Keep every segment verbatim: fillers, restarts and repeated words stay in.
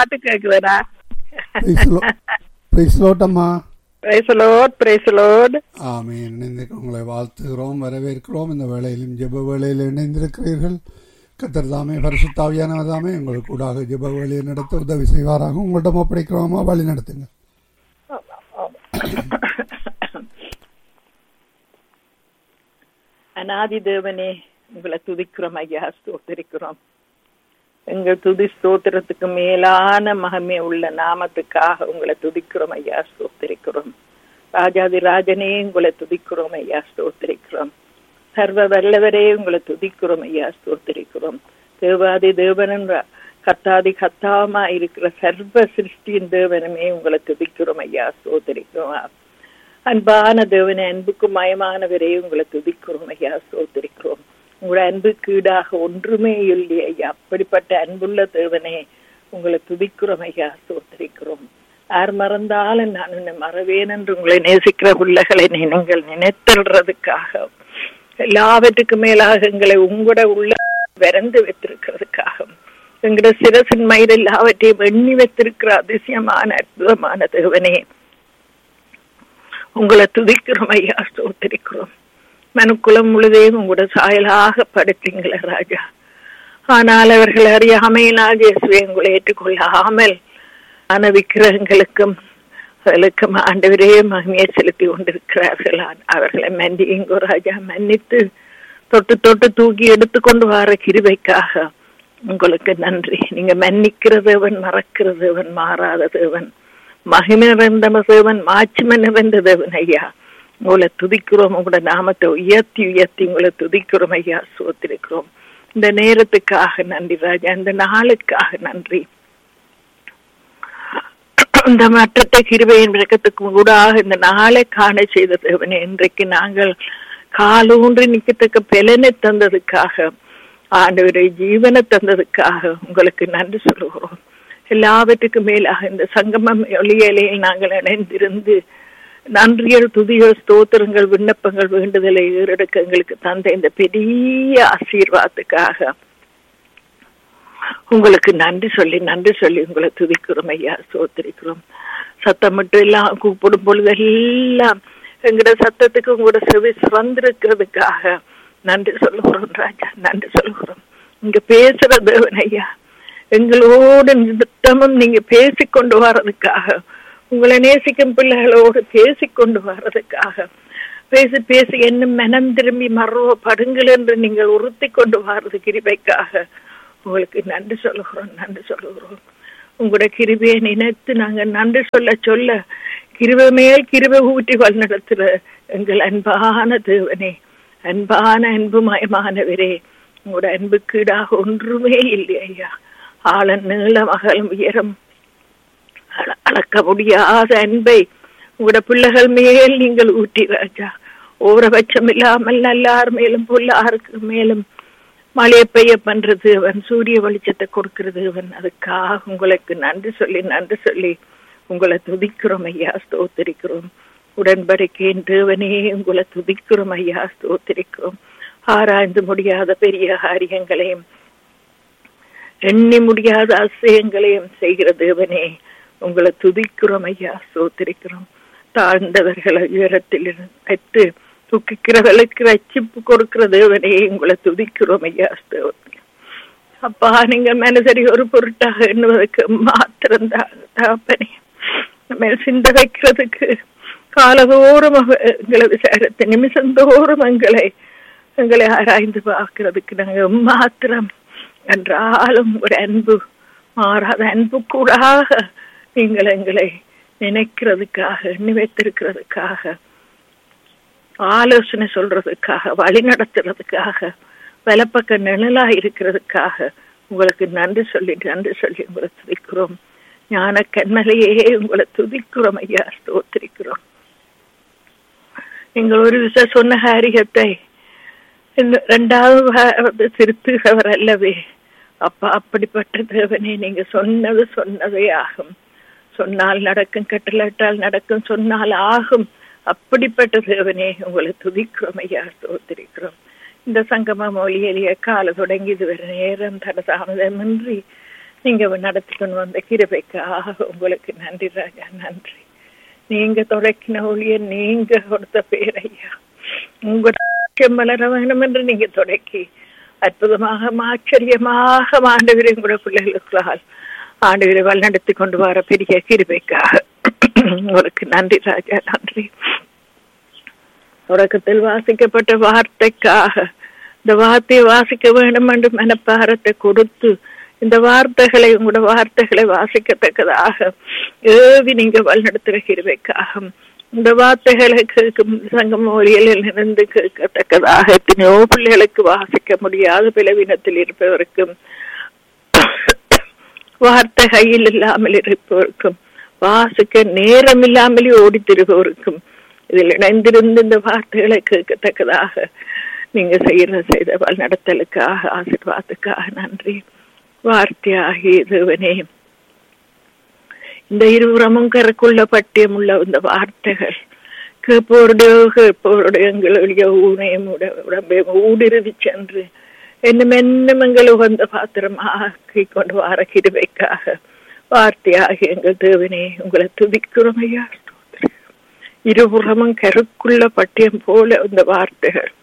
பாட்டு கேக்குதுடா. பிரைஸ்லோட்டம்மா. பிரைஸ்லோட் பிரைஸ்லோட். ஆமென். இணைந்து உங்களை வாழ்த்துகிறோம், வரவேற்கிறோம். இந்த வேளையிலும் ஜெப வேளையில் இணைந்திருக்கிறீர்கள். கர்த்தர் தாமே பரிசுத்த ஆவியானவர் தாமே உங்களுக்கு கூடாக ஜெப வேளையை நடத்த உதவி செய்வாராக. உங்கள்கிட்ட ஒப்படைக்கிறோமா, வழி நடத்துங்க. அநாதி தேவனே, உங்களை துதிக்கிறோம் ஐயா, ஸ்தோத்திரிக்கிறோம். எங்கள் துதி ஸ்தோத்திரத்துக்கு மேலான மகிமை உள்ள நாமத்துக்காக உங்களை துதிக்கிறோம் ஐயா, ஸ்தோத்திரிக்கிறோம். ராஜாதி ராஜனே, உங்களை துதிக்கிறோம் ஐயா, ஸ்தோத்திரிக்கிறோம். சர்வ வல்லவரே, உங்களை துதிக்கிறோம் ஐயா, ஸ்தோத்திரிக்கிறோம். தேவாதி தேவனன் கத்தாதி கத்தாமா இருக்கிற சர்வ சிருஷ்டியின் தேவனமே, உங்களை துதிக்கிறோம் ஐயா, ஸ்தோத்திரிக்கிறோம். அன்பான தேவனே, அன்புக்கு மயமானவரே, உங்களை துதிக்கிறோம் ஐயா, ஸ்தோத்திரிக்கிறோம். உங்களோட அன்புக்கு ஈடாக ஒன்றுமே இல்லை ஐயா. அப்படிப்பட்ட அன்புள்ள தேவனே, உங்களை துதிக்கிறோம் ஐயா, ஸ்தோத்திரிக்கிறோம். யார் மறந்தாலும் நான் உன்னை மறவேன் என்று உங்களை நேசிக்கிற பிள்ளைகளை நீங்கள் நினைத்தல்றதுக்காக, எல்லாவற்றுக்கும் மேலாக எங்களை உங்களோட உள்ள விரந்து வைத்திருக்கிறதுக்காக, எங்களோட சிரசின் மயிர் எல்லாவற்றையும் எண்ணி வைத்திருக்கிற அதிசயமான அற்புதமான தேவனே, உங்களை துதிக்கிறோம் ஐயா, ஸ்தோத்திரிக்கிறோம். மனுக்குலம் முழுதையும் உங்களோட சாயலாக படுத்தீங்கள ராஜா. ஆனால் அவர்கள் அறியாமையினால் இயேசுவை உங்களை ஏற்றுக்கொள்ளாமல் ஆன விக்கிரகங்களுக்கும் அவர்களுக்கும் ஆண்டவரே மகிமையை செலுத்தி கொண்டிருக்கிறார்கள். அவர்களை மன்னிங்கோ ராஜா, மன்னித்து தொட்டு தொட்டு தூக்கி எடுத்துக்கொண்டு வர கிருபைக்காக உங்களுக்கு நன்றி. நீங்க மன்னிக்கிற தேவன், மறக்கிற தேவன், மாறாத தேவன், மகிமை நிறைந்த தேவன், மாட்சிமை நிறைந்த தேவன் ஐயா. உங்களை துதிக்கிறோம். உங்களோட நாமத்தை உயர்த்தி உயர்த்தி உங்களை துதிக்கிறோம் ஐயா, ஸ்தோத்திரிக்கிறோம். இந்த நேரத்துக்காக நன்றி ராஜா, இந்த நாளுக்காக நன்றி. இந்த மற்றத்தை கிருபையின் விளக்கத்துக்கு கூட இந்த நாளை காண செய்த தேவனே, இன்றைக்கு நாங்கள் காலூன்றி நிற்கத்தக்க பலனை தந்ததுக்காக, ஆண்டவரை ஜீவனை தந்ததுக்காக உங்களுக்கு நன்றி சொல்லுகிறோம். எல்லாவற்றுக்கும் மேலாக இந்த சங்கமம் ஒளியலையில் நாங்கள் இணைந்திருந்து நன்றியல் துதிகள் ஸ்தோத்திரங்கள் விண்ணப்பங்கள் வேண்டுதலை ஏறெடுக்க எங்களுக்கு தந்த இந்த பெரிய ஆசீர்வாதத்துக்காக உங்களுக்கு நன்றி சொல்லி நன்றி சொல்லி உங்களை துதிக்கிறோம் ஐயா, ஸ்தோத்திரிக்கிறோம். சத்தம் மட்டும் எல்லாம் கூப்பிடும் பொழுதெல்லாம் எங்களோட சத்தத்துக்கு உங்களோட செவி சிறந்திருக்கிறதுக்காக நன்றி சொல்லுகிறோம் ராஜா, நன்றி சொல்லுகிறோம். இங்க பேசுற தேவன் ஐயா, எங்களோடு நித்தமும் நீங்க பேசிக்கொண்டு வர்றதுக்காக, உங்களை நேசிக்கும் பிள்ளைகளோடு பேசிக்கொண்டு வர்றதுக்காக, பேசி பேசி என்ன மனம் திரும்பி மறுவ படுங்கள் என்று நீங்கள் உறுத்தி கொண்டு வர்றது கிருபைக்காக உங்களுக்கு நன்றி சொல்லுகிறோம், நன்றி சொல்லுகிறோம். உங்களோட கிருபையை நினைத்து நாங்கள் நன்றி சொல்ல சொல்ல கிருபை மேல் கிருபை ஊட்டி வழிநடத்துற எங்கள் அன்பான தேவனே, அன்பான அன்புமயமானவரே, உங்களோட அன்புக்கு ஈடாக ஒன்றுமே இல்லை ஐயா. ஆழம் நீளம் அகலம் உயரம் அளக்க முடியாத அன்பை உங்களோட பிள்ளைகள் மேல் நீங்கள் ஊட்டி ராஜா. ஓரபட்சம் இல்லாமல் எல்லார் மேலும் பொல்லாருக்கு மேலும் மழையை பெய்ய பண்றது அவன், சூரிய வெளிச்சத்தை கொடுக்கிறது அவன். அதுக்காக உங்களுக்கு நன்றி சொல்லி நன்றி சொல்லி உங்களை துதிக்கிறோம் ஐயா, ஸ்தோத்திரிக்கிறோம். உடன்படிக்கையின் தேவனே, உங்களை துதிக்கிறோம் ஐயா, ஸ்தோத்திரிக்கிறோம். ஆராய்ந்து முடியாத பெரிய காரியங்களையும் எண்ணி முடியாத அதிசயங்களையும் செய்கிற தேவனே, உங்களை துதிக்கிறோம் ஐயா, ஸ்தோத்திரிக்கிறோம். தாழ்ந்தவர்களை உயரத்தில் வைத்து துக்கிக்கிறவர்களுக்கு ரட்சிப்பு கொடுக்கிற தேவனே, உங்களை துதிக்கிறோம் ஐயா, ஸ்தோத்திரம். அப்பா, நீங்க மனசரி ஒரு பொருட்டாக எண்ணுவதற்கு மாத்திரம்தான் தாப்பனே, நம்ம சிந்த வைக்கிறதுக்கு காலதோறும் எங்களை விசாரத்தை நிமிஷந்தோறும் எங்களை எங்களை ஆராய்ந்து பார்க்கிறதுக்கு நாங்க மாத்திரம் என்றாலும் ஒரு அன்பு, மாறாத அன்பு கூடாக நீங்கள் எங்களை நினைக்கிறதுக்காக, எண்ணி வைத்திருக்கிறதுக்காக, ஆலோசனை சொல்றதுக்காக, வழி நடத்துறதுக்காக, வலப்பக்க நிழலா இருக்கிறதுக்காக உங்களுக்கு நன்றி சொல்லி நன்றி சொல்லி உங்களை துதிக்கிறோம். ஞான கண்மலையே, உங்களை துதிக்கிறோம் ஐயா, ஸ்தோத்திரிக்கிறோம். நீங்கள் ஒரு விஷயம் சொன்ன காரியத்தை இரண்டாவது திருத்துகிறவர் அல்லவே அப்பா. அப்படிப்பட்ட தேவனே, நீங்க சொன்னது சொன்னதே ஆகும். சொன்னால் நடக்கும், கட்டளட்டால் நடக்கும், சொன்னால் ஆகும். அப்படிப்பட்ட தேவனே, உங்களை துதிக்கிறோம் ஐயா, ஸ்தோத்திரிக்கிறோம். இந்த சங்கம மொழியிலேயே கால தொடங்கி இதுவரை நேரம் தடதாமதமின்றி நீங்க நடத்தி கொண்டு வந்த கிருபைக்காக உங்களுக்கு நன்றி ராஜா, நன்றி. நீங்க தொடக்கின ஒளிய நீங்க கொடுத்த பேரையா, உங்க மலர வேணும் என்று நீங்க தொடக்கி அற்புதமாக ஆச்சரியமாக ஆண்டவரே கூட பிள்ளைகளுக்கால் ஆண்டவரை வழிநடத்தி கொண்டு வர பெரிய கிருபைக்காக உங்களுக்கு நன்றி ராஜா, நன்றி. தொடக்கத்தில் வாசிக்கப்பட்ட வார்த்தைக்காக இந்த வார்த்தையை வாசிக்க வேண்டும் என்று மனப்பாரத்தை கொடுத்து இந்த வார்த்தைகளை உங்களோட வார்த்தைகளை வாசிக்கத்தக்கதாக ஏவி நீங்க வழிநடத்துகிற கிருபைக்காக இந்த வார்த்தைகளை கேட்கும் சங்கம் மொழியில் இருந்து கேட்கத்தக்கதாக எத்தனையோ பிள்ளைகளுக்கு வாசிக்க முடியாத பிளவினத்தில் இருப்பவருக்கும் வார்த்தை கையில் இல்லாமல் இருப்பவருக்கும் வாசிக்க நேரம் இல்லாமல் ஓடி திருப்பவருக்கும் இதில் இணைந்திருந்து இந்த வார்த்தைகளை கேட்கத்தக்கதாக நீங்க செய்யற செய்த வழிநடத்தலுக்காக ஆசீர்வாதத்துக்காக நன்றி. வார்த்தையாகி தேவனே, இந்த இருபுறமும் கருக்குள்ள பட்டியம் உள்ள இந்த வார்த்தைகள் கேட்போருடைய கேட்போருடைய எங்களுடைய ஊனையும் உடம்பையும் ஊடுருவி சென்று என்னும் என்னும் எங்கள் உகந்த பாத்திரமாக்கி கொண்டு வர கிருபைக்காக வார்த்தையாகி எங்கள் தேவனே உங்களை துதிக்கிறோம் ஐயா. இருபுறமும் கருக்குள்ள பட்டியம் போல இந்த வார்த்தைகள்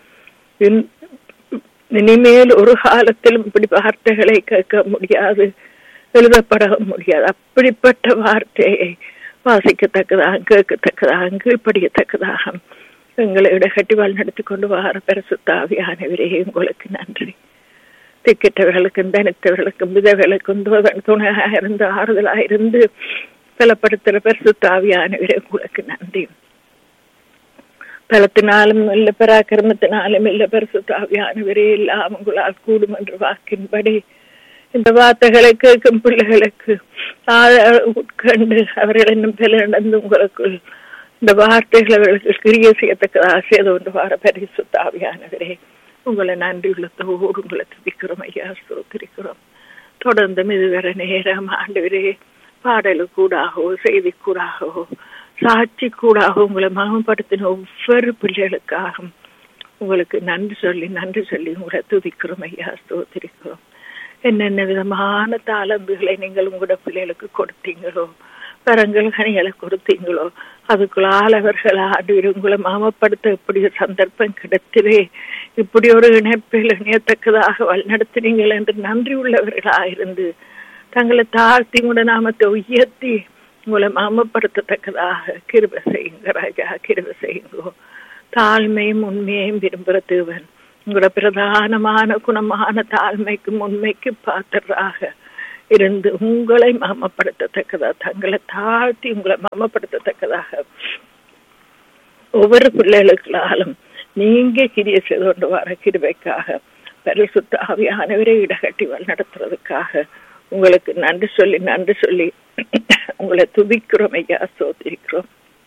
இனிமேல் ஒரு காலத்திலும் இப்படி வார்த்தைகளை கேட்க முடியாது, எழுதப்பட முடியாது. அப்படிப்பட்ட வார்த்தையை வாசிக்கத்தக்கதாக கேட்கத்தக்கதாக கீழ்ப்படியத்தக்கதாக எங்களை இடகட்டி வழிநடத்தி கொண்டு வார பரிசுத்த ஆவியானவரே உங்களுக்கு நன்றி. திக்கிட்டவர்களுக்கும் தனித்தவர்களுக்கும் விதவர்களுக்கும் துணையாக இருந்து ஆறுதலாக இருந்து பலப்படுத்துகிற பரிசுத்த ஆவியானவரே உங்களுக்கு நன்றி. பலத்தினாலும் இல்ல பராக்கிரமத்தினாலும் இல்ல பரிசுத்த ஆவியானவரே எல்லாம் உங்களால் கூடும் என்று வாக்கின்படி இந்த வார்த்தைகளை கேட்கும் பிள்ளைகளுக்கு உட்கண்டு அவர்கள் இன்னும் பல நடந்து உங்களுக்குள் இந்த வார்த்தைகள் அவர்களுக்கு கிரிய செய்யத்தக்கதாக செய்து கொண்டு வர பரிசுத்த ஆவியானவரே உங்களை நன்றி உள்ளத்தோடு உங்களை துதிக்கிறோம் ஐயா, ஸ்தோத்திரிக்கிறோம். தொடர்ந்தும் இதுவரை நேரம் ஆண்டவரே பாடலு கூடாகவோ செய்தி கூடாகவோ சாட்சி கூடாக உங்களை மகப்படுத்தின ஒவ்வொரு பிள்ளைகளுக்காகவும் உங்களுக்கு நன்றி சொல்லி நன்றி சொல்லி உங்களை துதிக்கிறோம் ஐயா, ஸ்தோத்திரிக்கிறோம். என்னென்ன விதமான தாளம்புகளை நீங்கள் உங்களோட பிள்ளைகளுக்கு கொடுத்தீங்களோ, வரங்கள் கனிகளை கொடுத்தீங்களோ, அதுக்குள்ளால் அவர்கள் ஆண்டு உங்களை மகப்படுத்த இப்படி ஒரு சந்தர்ப்பம் கிடைத்ததே, இப்படி ஒரு இணைப்பில் இணையத்தக்கதாக வழிநடத்தினீங்கள் என்று நன்றி உள்ளவர்களாயிருந்து தங்களை தாழ்த்தி உங்களோட நாமத்தை உயர்த்தி உங்களை மாமப்படுத்தத்தக்கதாக கிருபை செய்யுங்க ராஜா, கிருபை செய்யுங்கோ. தாழ்மையும் உண்மையும் விரும்புகிற தேவன் உங்களோட பிரதானமான குணமான தாழ்மைக்கும் உண்மைக்கு பாத்திரராக இருந்து உங்களை மாமப்படுத்தத்தக்கதாக தங்களை தாழ்த்தி உங்களை மாமப்படுத்தத்தக்கதாக ஒவ்வொரு பிள்ளைகளுக்களாலும் நீங்க கிரிய செய்து கொண்டு வர கிருபைக்காக பரிசுத்த ஆவியானவரை இடகட்டி வழிநடத்துறதுக்காக உங்களுக்கு நன்றி சொல்லி நன்றி சொல்லி உங்களை துதிக்கிறோம் ஐயா, ஸ்தோத்திரிக்கிறோம்.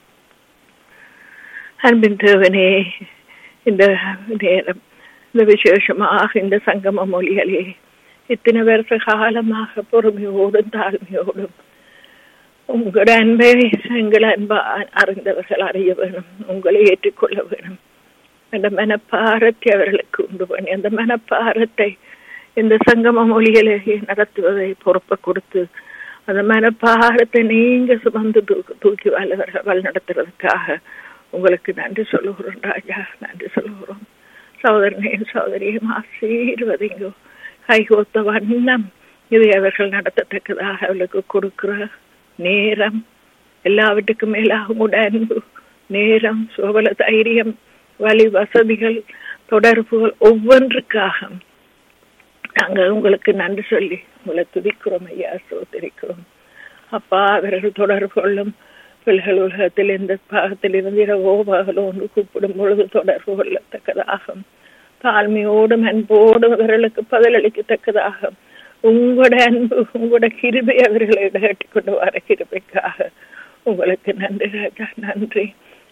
அன்பின் தேவனே, இந்த நேரம் இந்த விசேஷமாக இந்த சங்கம மொழிகளே இத்தனை வருஷ காலமாக பொறுமையோடும் தாழ்மையோடும் உங்களோட அன்பை எங்கள் அன்பா அறிந்தவர்கள் அறிய வேணும், உங்களை ஏற்றுக்கொள்ள வேணும். அந்த மனப்பாரத்தை அவர்களுக்கு உண்டு பண்ணி அந்த மனப்பாரத்தை இந்த சங்கம மொழிகளை நடத்துவதை பொறுப்பை கொடுத்து அந்த மனப்பாரத்தை நீங்க சுமந்து தூக்கி தூக்கி வல்லவர்கள் வழி நடத்துறதுக்காக உங்களுக்கு நன்றி சொல்லுகிறோம் ராஜா, நன்றி சொல்லுகிறோம். சகோதரனையும் சகோதரியும் ஆசீர்வதிங்கோ. கைகோத்த வண்ணம் இதை அவர்கள் நடத்தத்தக்கதாக அவளுக்கு கொடுக்கிற நேரம், எல்லாவற்றுக்கும் மேலாக அன்பு, நேரம், சோபல தைரியம், வழி வசதிகள், தொடர்புகள் ஒவ்வொன்றுக்காக நாங்கள் உங்களுக்கு நன்றி சொல்லி உங்களை துதிக்கிறோம் ஐயா, ஸ்தோத்திரிக்கிறோம். அப்பா அவர்கள் தொடர்பு கொள்ளும் பிள்ளைகள் உலகத்தில் எந்த பாகத்தில் இருந்து இரவோ பகலோ ஒன்று கூப்பிடும் பொழுது தொடர்பு கொள்ளத்தக்கதாக தாழ்மையோடும் அன்போடும் அவர்களுக்கு பதிலளிக்கத்தக்கதாக உங்களோட அன்பு உங்களோட கிருபை அவர்களை இடகட்டி கொண்டு வர கிருபைக்காக உங்களுக்கு நன்றி ராஜா, நன்றி.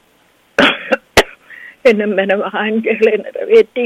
என்னும் மனவாஞ்சைகளை நிறைவேற்றி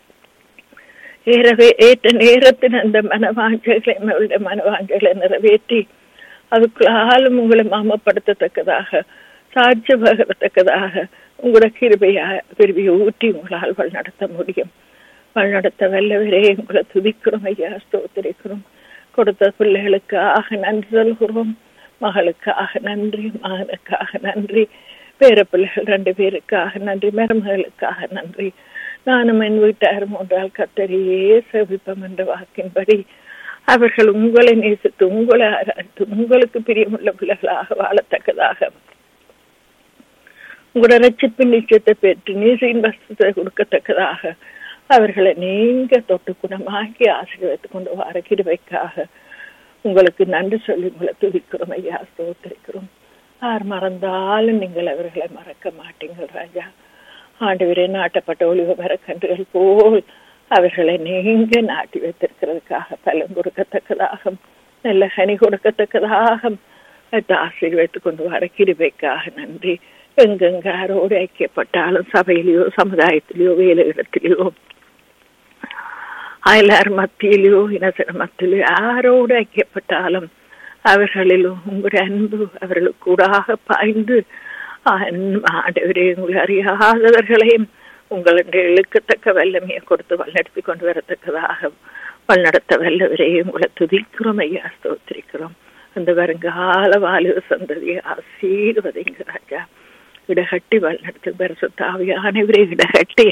ஏறவே ஏற்ற நேரத்தின் அந்த மனவாஞ்சைகளை நம்மளுடைய மனவாஞ்சைகளை நிறைவேற்றி அதுக்குள்ளாலும் உங்களை மாமப்படுத்தத்தக்கதாக சாட்சி பகரத்தக்கதாக உங்களோட கிருபையா விரும்பியை ஊற்றி உங்களால் வழிநடத்த முடியும். வழிநடத்த வல்லவரே உங்களை துதிக்கிறோம் ஐயா, ஸ்தோத்திரிக்கிறோம். கொடுத்த பிள்ளைகளுக்காக நன்றி சொல்கிறோம். மகளுக்காக நன்றி, மகனுக்காக நன்றி, பேர பிள்ளைகள் ரெண்டு பேருக்காக நன்றி, மருமகளுக்காக நன்றி. நானும் என் வீட்டாரும் ஒன்றால் கத்தரியே செவிப்பம் என்ற வாக்கின்படி அவர்கள் உங்களை நேசித்து உங்களை ஆராய்த்து உங்களுக்கு பிரியமுள்ள பிள்ளைகளாக வாழத்தக்கதாக உங்களோட ரட்சிப்பின் நிச்சயத்தை பெற்று நீசின் வசத்தை கொடுக்கத்தக்கதாக அவர்களை நீங்க தொட்டு குணமாக்கி ஆசீர்வதித்துக் கொண்டு வர கிருபைக்காக உங்களுக்கு நன்றி சொல்லி உங்களை துதிக்கிறோம் ஐயா, ஸ்தோத்திரிக்கிறோம். யார் மறந்தாலும் நீங்கள் அவர்களை மறக்க மாட்டீங்க ராஜா. ஆண்டவரே, நாட்டப்பட்ட ஒளிவு மரக்கன்றுகள் போல் அவர்களை நீங்க நாட்டி வைத்திருக்கிறதுக்காக பலன் கொடுக்கத்தக்கதாக நல்ல கனி கொடுக்கத்தக்கதாக ஆசீர்வதித்துக் கொண்டு வர கிருபைக்காக நன்றி. எங்கெங்க யாரோடு ஐக்கியப்பட்டாலும் சபையிலேயோ சமுதாயத்திலேயோ வேலை இடத்திலேயோ அயலார் மத்தியிலோ இனசன மத்தியிலோ யாரோடு ஐக்கியப்பட்டாலும் அவர்களிலும் உங்களுடைய அன்பு அவர்களுக்கு கூடாக பாய்ந்து ஆண்டவரே, உங்களை அறியாதவர்களையும் உங்களுடைய இழுக்கத்தக்க வல்லமையை கொடுத்து வழிநடத்தி கொண்டு வரத்தக்கதாக வழிநடத்த வல்லவரையும் உங்களை துதிக்கிறோம் ஐயா, ஸ்தோத்திரிக்கிறோம். அந்த வருங்கால வாலிப சந்ததியை ஆசீர்வதிங்க ராஜா. இடகட்டி வழிநடத்து பரிசுத்த ஆவியானவரே, இடகட்டி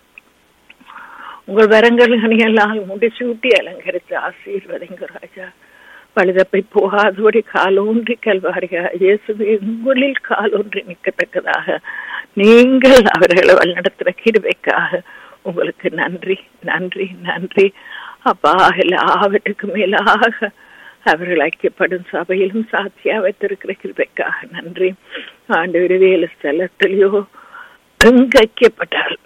உங்கள் வரங்கல்களையெல்லாம் முடிசூட்டி அலங்கரித்து ஆசீர்வதிங்க ராஜா. பழுதப்பை போகாதபடி காலோன்றி கல்வாரியா இயேசுவே உங்களில் காலோன்றி நிற்கத்தக்கதாக நீங்கள் அவர்களை வழிநடத்துகிற கிருபைக்காக உங்களுக்கு நன்றி நன்றி நன்றி அப்பா. எல்லாவற்றுக்கு மேலாக அவர்கள் ஐக்கியப்படும் சபையிலும் சாத்தியா வைத்திருக்கிற கிருபைக்காக நன்றி. ஆண்டவரே, வேலை ஸ்தலத்திலேயோ எங்கு ஐக்கியப்பட்டால்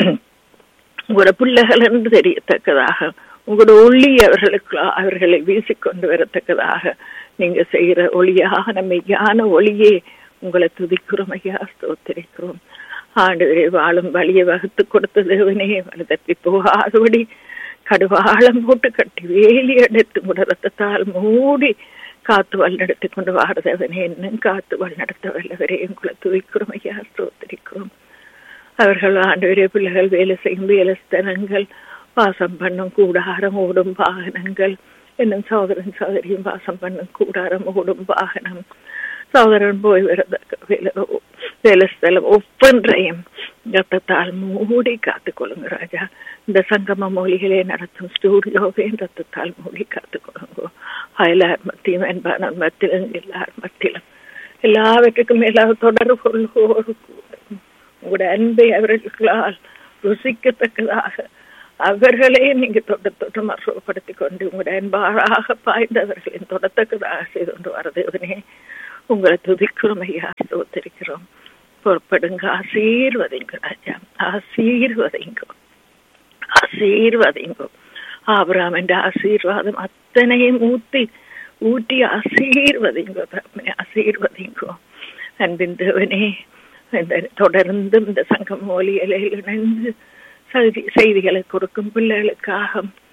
உங்களோட பிள்ளைகள் என்று தெரியத்தக்கதாக உங்களோட ஒளி அவர்களுக்கு அவர்களை வீசிக்கொண்டு வரத்தக்கதாக நீங்க செய்கிற ஒளியான மெய்யான ஒளியே உங்களை துதிக்கிறோம் ஐயா, ஸ்தோத்திரிக்கிறோம். ஆண்டவரே, வாழும் வழியை வகுத்து கொடுத்த தேவனே, வலுதப்பி போகாதபடி கடுவாளம் போட்டு கட்டி வேலி அடைத்து உங்களோட ரத்தத்தால் மூடி காத்து வழிநடத்தி கொண்டு வாடுதவனே, இன்னும் காத்து வழிநடத்த வல்லவரே உங்களை துதிக்கிறோம் ஐயா, ஸ்தோத்திரிக்கிறோம். அவர்கள் ஆண்டவரே, பிள்ளைகள் வேலை செய்யும் வேலைஸ்தலங்கள், வாசம் பண்ணும் கூடாரம், ஓடும் வாகனங்கள், இன்னும் சகோதரன் சகோதரியும் வாசம் பண்ணும் கூடாரம், ஓடும் வாகனம், சகோதரன் போய் வரத வேலை ஸ்தலம் ஒவ்வொன்றையும் ரத்தத்தால் மூடி காத்துக் கொள்ளுங்க ராஜா. இந்த சங்கம மொழிகளே நடத்தும் ஸ்டூடியோவே ரத்தத்தால் மூடி காத்துக் கொள்ளுங்க. அயலார் மத்தியும் அன்பான மத்தியிலும் எல்லார் மத்தியிலும் எல்லாவற்றுக்கும் மேலாக தொடர்பு கொள்வோர் உங்களுடைய அன்பை அவர்களால் ருசிக்கத்தக்கதாக அவர்களே நீங்க தொட்ட தொட்டு மறுபடுத்தி கொண்டு உங்களுடைய அன்பாக பாய்ந்தவர்களின் தொடத்தக்கதாக செய்து கொண்டு வரதேவனே உங்களை துதிக்கிறோம் ஐயா, ஸ்தோத்திரிக்கிறோம். பொறுப்படுங்க, ஆசீர்வதிங்க ராஜா, ஆசீர்வதிங்க ஆசீர்வதிங்க. ஆபிரகாம் என்ற ஆசீர்வாதம் அத்தனையும் ஊத்தி ஊட்டி ஆசீர்வதிங்க ஆசீர்வதிங்க. அன்பின் தேவனே, தொடர்ந்து இந்த சங்கம் மொழிகளை இணைந்து செய்திகளை கொடுக்கும் பிள்ளைகளுக்காக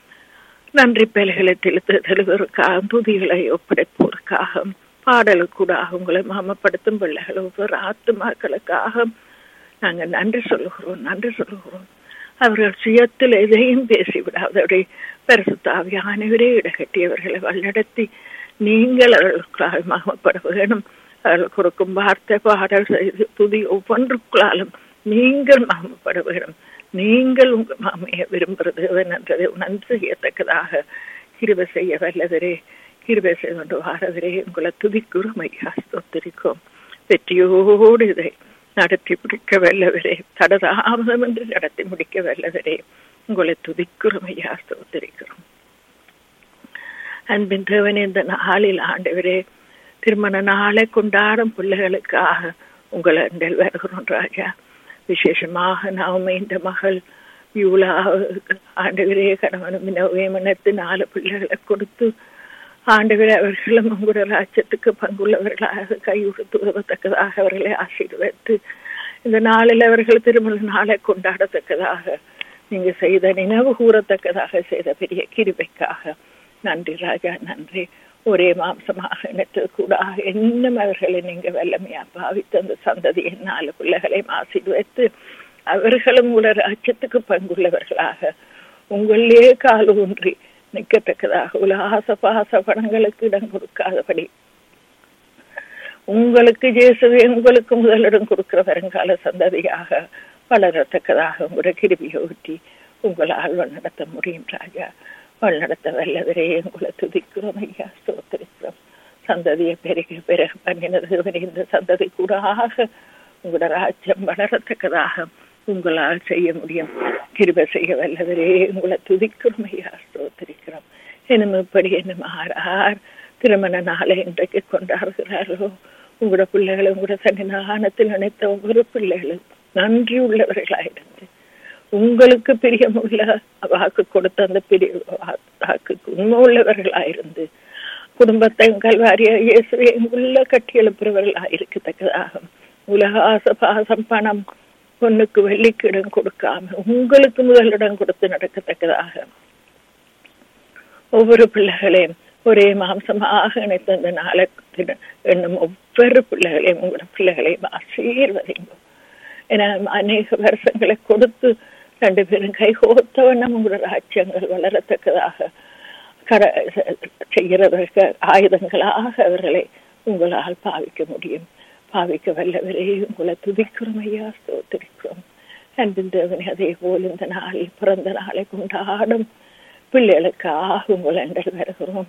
நன்றி பலிகளை தெளித்து தெளிவதற்காக துதிகளை ஒப்படைப்பதற்காக பாடலுக்கூடாக உங்களை மாமப்படுத்தும் பிள்ளைகள் ஒவ்வொரு ஆத்துமாக்களுக்காக நாங்கள் நன்றி சொல்லுகிறோம் நன்றி சொல்லுகிறோம். அவர்கள் சுயத்தில் எதையும் பேசிவிடாதவரை பரிசுத்தாவியானவரே இடகட்டியவர்களை வழிநடத்தி நீங்கள் அவர்களுக்காக மாமப்பட வேணும். அவர்கள் கொடுக்கும் வார்த்தை பாடல் செய்து துதி ஒவ்வொன்றுக்குள்ளாலும் நீங்கள் மாமப்பட வேணும். நீங்கள் உங்கள் மாமையை விரும்புறது என்றதை உணர்ந்து செய்யத்தக்கதாக கிருபை செய்ய வல்லவரே, கிருபை செய்து கொண்டு வாரவரே உங்களை துதிக்கிறோம் ஐயா, ஸ்தோத்திரிக்கிறோம். வெற்றியோடு இதை நடத்தி முடிக்க வல்லவரே, தடதாமதம் என்று நடத்தி முடிக்க வல்லவரே உங்களை துதிக்கிறோம் ஐயா, ஸ்தோத்திரிக்கிறோம். அன்பின் தேவனே, இந்த நாளில் ஆண்டவரே திருமண நாளை கொண்டாடும் பிள்ளைகளுக்காக உங்களை வருகிறோம் ராஜா. விசேஷமாக நாம இந்த மகள் யூலா ஆண்டவரே கணவனும் வினவேமனத்து நாலு பிள்ளைகளை கொடுத்து ஆண்டவரே அவர்களும் உங்களோட ராஜ்யத்துக்கு பங்குள்ளவர்களாக கையுறுத்துவதற்கதாக அவர்களை ஆசீர்வதித்து இந்த நாளில் அவர்கள் திருமண நாளை கொண்டாடத்தக்கதாக நீங்க செய்த நினைவு கூறத்தக்கதாக செய்த பெரிய கிருபைக்காக நன்றி ராஜா, நன்றி. ஒரே மாம்சமாக இணைத்தது கூட இன்னும் அவர்களை நீங்க வல்லமையா பாவித்து அந்த சந்ததியை நாலு பிள்ளைகளை ஆசீர்வதித்து அவர்களும் உள்ள ராஜ்யத்துக்கு பங்குள்ளவர்களாக உங்களிலே கால் ஊன்றி நிற்கத்தக்கதாக உலகாச பாச பணங்களுக்கு இடம் கொடுக்காதபடி உங்களுக்கு இயேசுவே உங்களுக்கு முதலிடம் கொடுக்கிற வருங்கால சந்ததியாக வளரத்தக்கதாக உங்களுடைய கிருபியை ஊற்றி உங்களால் வழிநடத்த முடியும் ராஜா. வழிநடத்த வல்லவரே உங்களை துதிக்கிறோம் ஐயா, ஸ்தோத்திரிக்கிறோம். சந்ததியை பெருக பெருக பண்ணினது இந்த சந்ததி கூடாக உங்களோட ராஜ்யம் வளரத்தக்கதாக உங்களால் செய்ய முடியும். கிருபை செய்ய வல்லவரே உங்களை துதிக்கிறோம் ஐயா, ஸ்தோத்திரிக்கிறோம். என்னும் இப்படி என்னும் ஆறார் திருமண நாளை இன்றைக்கு கொண்டாடுகிறார்களோ உங்களோட பிள்ளைகளை உங்களோட சன்னிதானத்தில் நினைத்த ஒவ்வொரு பிள்ளைகளும் நன்றி உள்ளவர்களாயிருந்து உங்களுக்கு பிரியமுள்ள வாக்கு கொடுத்த அந்த பிரிய வாக்குக்கு உண்மை உள்ளவர்களாயிருந்து குடும்பத்தை கல்வாரிய இயேசுவை உள்ள கட்டி எழுப்புறவர்களாயிருக்கத்தக்கதாக உலக ஆசை பாசம் பணம் பொண்ணுக்கு வெள்ளிக்கு இடம் கொடுக்காம உங்களுக்கு முதலிடம் கொடுத்து நடக்கத்தக்கதாக ஒவ்வொரு பிள்ளைகளையும் ஒரே மாம்சமாக இணைத்த அந்த நாளத்தின் என்னும் ஒவ்வொரு பிள்ளைகளையும் உங்களோட பிள்ளைகளையும் ஆசீர்வதிங்க. ஏன்னா அநேக வருஷங்களை கொடுத்து ரெண்டு பேரும் கைகோத்தவண்ணம் உங்களோட ராஜ்யங்கள் வளரத்தக்கதாக கட செய்கிறதற்கு ஆயுதங்களாக அவர்களை உங்களால் பாவிக்க முடியும். பாவிக்க வல்லவரே உங்களை துதிக்கிறோம் ஐயா, ஸ்தோத்திரிக்கிறோம். அன்பின் தேவனே, அதே போல் இந்த நாளில் பிறந்த நாளை கொண்டாடும் பிள்ளைகளுக்காக உங்களை அண்டல் வருகிறோம்.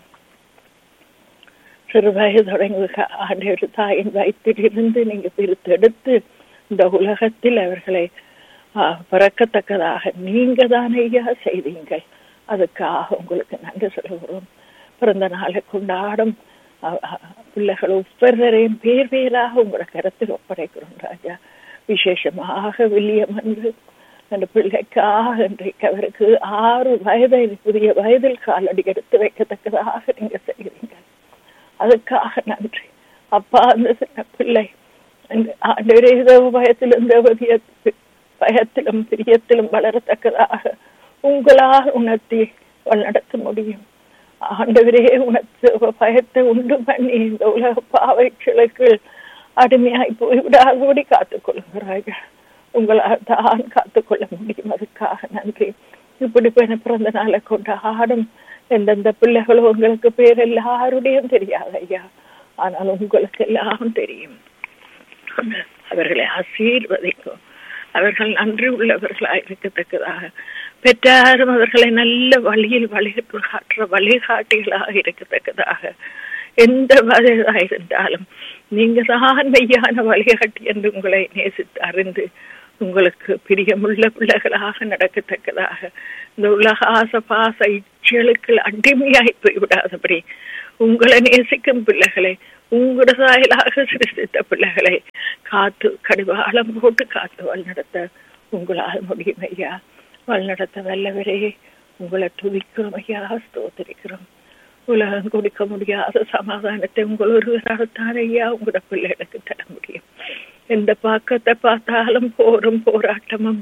சிறு வயது தொடங்கி ஆண்டு தாயின் வயிற்றிலிருந்து நீங்க பிரித்தெடுத்து இந்த உலகத்தில் அவர்களை பிறக்கத்தக்கதாக நீங்க தான் ஐயா செய்தீங்கள். அதுக்காக உங்களுக்கு நன்றி சொல்கிறோம். பிறந்த நாளை கொண்டாடும் பிள்ளைகள் ஒவ்வொருவரையும் பேர் பேராக உங்களோட கருத்தில் ஒப்படைக்கிறோம் ராஜா. விசேஷமாக வில்லியம் என்று அந்த பிள்ளைக்காக இன்றைக்கு அவருக்கு ஆறு வயதை புதிய வயதில் காலடி எடுத்து வைக்கத்தக்கதாக நீங்க செய்கிறீங்க. அதுக்காக நன்றி அப்பா. அந்த சின்ன பிள்ளை ஏதோ பயத்திலும் தேவதிய பயத்திலும் பிரியத்திலும் வளரத்தக்கதாக உங்களால் உணர்த்தி வழிநடத்த முடியும். ஆண்டவரே உணர்த்து பயத்தை உண்டு பண்ணி இந்த உலக பாவை கிளைக்கு அடிமையாய் போய்விடாதபடி காத்துக் கொள்கிறார்கள். உங்களால் தான் காத்துக்கொள்ள முடியும். அதுக்காக நன்றி. இப்படி பிறந்த நாளை கொண்டாடும் எந்தெந்த பிள்ளைகளோ உங்களுக்கு பேர் எல்லாருடையும் தெரியாது ஐயா, ஆனால் உங்களுக்கு எல்லாம் தெரியும். அவர்களை ஆசீர்வதிக்கும். அவர்கள் நன்றி உள்ளவர்களாக இருக்கத்தக்கதாக பெற்றாரும் அவர்களை நல்ல வழியில் வழிகாட்டுற வழிகாட்டிகளாக இருக்கத்தக்கதாக எந்த வகையாக இருந்தாலும் நீங்க தான் மெய்யான வழிகாட்டி என்று உங்களை நேசித்து அறிந்து உங்களுக்கு பிரியமுள்ள பிள்ளைகளாக நடக்கத்தக்கதாக இந்த உலக ஆசை பாச இச்சலுக்கு அடிமையாய் போய்விடாதபடி உங்களை நேசிக்கும் பிள்ளைகளை உங்களோட சாயலாக சிருஷ்டித்த பிள்ளைகளை காத்து கடிவாளம் போட்டு காத்து வழிநடத்த உங்களால் முடியும் ஐயா. வழிநடத்த வல்லவரே உங்களை துதிக்கிறோம் ஐயா, ஸ்தோத்திரிக்கிறோம். உலகம் கொடுக்க முடியாத சமாதானத்தை உங்கள் ஒருவராகத்தான் ஐயா உங்களோட பிள்ளைகளுக்கு தர முடியும். எந்த பக்கத்தை பார்த்தாலும் போரும் போராட்டமும்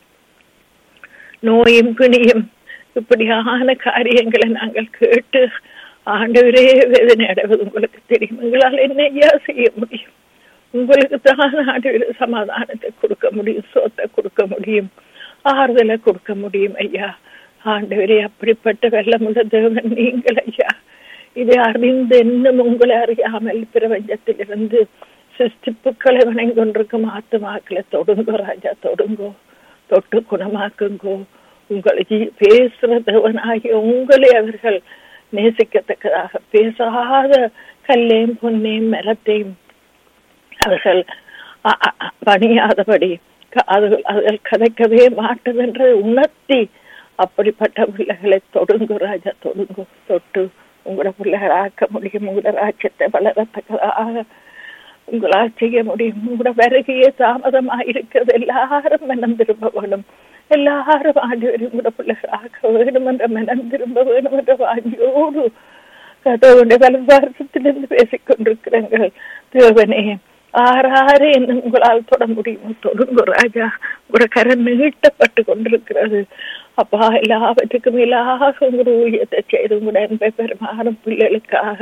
நோயும் பிணியும் இப்படியான காரியங்களை நாங்கள் கேட்டு ஆண்டவரே வேதனை அடைவது உங்களுக்கு தெரியும். உங்களால் என்ன ஐயா செய்ய முடியும்? உங்களுக்கு தான் ஆண்டவரே சமாதானத்தை கொடுக்க முடியும், சோத்தை கொடுக்க முடியும், ஆறுதலை கொடுக்க முடியும் ஐயா. ஆண்டவரே அப்படிப்பட்ட வெள்ளமுள்ள தேவன் நீங்கள் ஐயா. இதை அறிந்து இன்னும் உங்களை அறியாமல் பிரபஞ்சத்திலிருந்து சிருஷ்டிப்புக்களை வணங்கி கொண்டிருக்கும் ஆத்துமாக்களை தொடுங்கோ ராஜா, தொடுங்கோ, தொட்டு குணமாக்குங்கோ. உங்களை பேசுற தேவனாகிய உங்களை அவர்கள் நேசிக்கத்தக்கதாக பேசாத கல்லையும் பொன்னையும் மரத்தையும் அவர்கள் பணியாதபடி அதுகள் கதைக்கவே மாட்டதென்று உணர்த்தி அப்படிப்பட்ட பிள்ளைகளை தொடுங்கோ ராஜா, தொடுங்கோ. தொட்டு உங்களோட பிள்ளைகள் ஆக்க முடியும். உங்களோட ராஜ்யத்தை வளரத்தக்கதாக உங்களால் செய்ய முடியும். உங்களோட வருகையே தாமதமாக இருக்கிறது. எல்லாரும் மனம் திரும்ப வேணும். எல்லாரும் ஆண்டவரை உங்களோட பிள்ளைகள் ஆக்க வேணும் என்ற மனம் திரும்ப வேணும் என்ற வாஞ்சியோடு கதவுடைய வலதுபாரத்திலிருந்து பேசிக் கொண்டிருக்கிறார்கள். தேவனே ஆறாறு என்ன உங்களால் தொட முடியுமோ தொடுங்க ராஜா. உங்களோட கரம் நீட்டப்பட்டு கொண்டிருக்கிறது அப்பா. எல்லாவற்றுக்கும் மேலாக உங்களோட ஊழியத்தை செய்து உங்களோட அன்பை பெருமாறும் பிள்ளைகளுக்காக